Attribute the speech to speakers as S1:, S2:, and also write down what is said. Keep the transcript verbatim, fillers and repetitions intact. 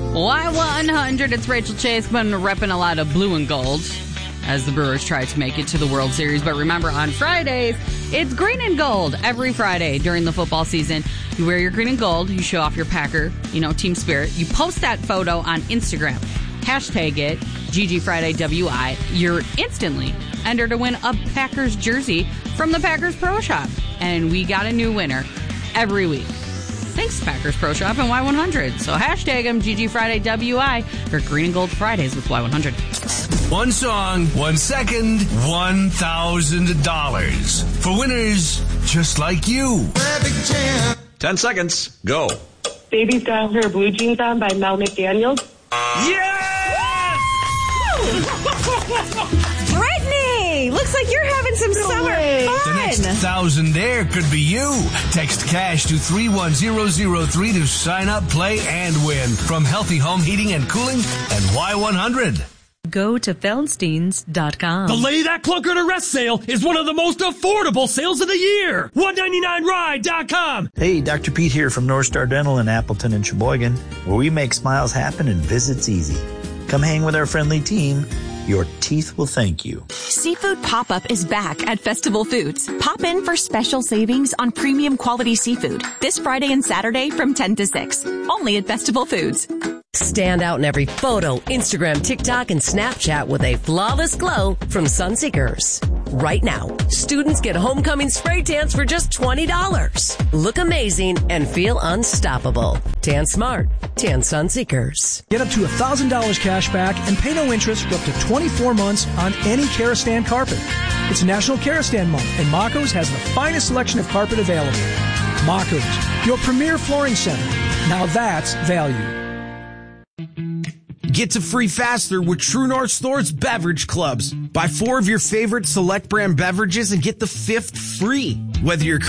S1: Y one hundred, it's Rachel Chase, been repping a lot of blue and gold as the Brewers try to make it to the World Series. But remember, on Fridays, it's green and gold every Friday during the football season. You wear your green and gold, you show off your Packer, you know, team spirit. You post that photo on Instagram. Hashtag it, G G Friday W I. You're instantly entered to win a Packers jersey from the Packers Pro Shop. And we got a new winner every week. Thanks, Packers Pro Shop and Y one hundred. So hashtag them, G G Friday W I, for Green and Gold Fridays with Y one hundred.
S2: One song, one second, one thousand dollars. For winners just like you.
S3: Ten seconds, go.
S4: Baby's Got Her Blue Jeans On by Mel McDaniel.
S3: Yes!
S5: Brittany! Looks like you're having some
S4: No
S5: summer
S4: way.
S5: fun.
S2: The next thousand there could be you. Text cash to three one zero zero three to sign up, play, and win from Healthy Home Heating and Cooling and Y one hundred.
S6: Go to Feldsteins dot com.
S7: The Lay That Clunker to Rest sale is one of the most affordable sales of the year. one ninety-nine ride dot com.
S8: Hey, Doctor Pete here from North Star Dental in Appleton and Sheboygan, where we make smiles happen and visits easy. Come hang with our friendly team. Your teeth will thank you.
S9: Seafood Pop-Up is back at Festival Foods. Pop in for special savings on premium quality seafood this Friday and Saturday from ten to six. Only at Festival Foods.
S6: Stand out in every photo, Instagram, TikTok, and Snapchat with a flawless glow from Sunseekers. Right now, students get homecoming spray tans for just twenty dollars. Look amazing and feel unstoppable. Tan Smart. Tan Sunseekers.
S10: Get up to one thousand dollars cash back and pay no interest for up to twenty-four months on any Karastan carpet. It's National Karastan Month, and Mako's has the finest selection of carpet available. Mako's, your premier flooring center. Now that's value.
S11: Get to free faster with True North Store's Beverage Clubs. Buy four of your favorite select brand beverages and get the fifth free. Whether you're